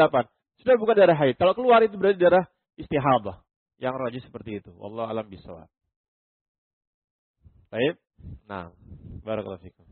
8. Sudah bukan darah haid. Kalau keluar itu berarti darah istihadah. Yang rajih seperti itu. Wallahu alam bisawab. Baik. Nah, barakallahu fikum.